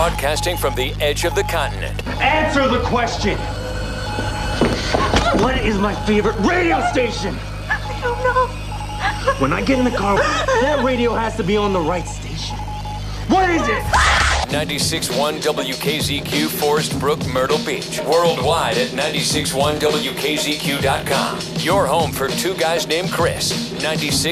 Broadcasting from the edge of the continent. Answer the question! What is my favorite radio station? I don't know. When I get in the car, that radio has to be on the right station. What is it? 96.1 WKZQ, Forest Brook, Myrtle Beach. Worldwide at 96.1WKZQ.com. Your home for two guys named Chris. 96.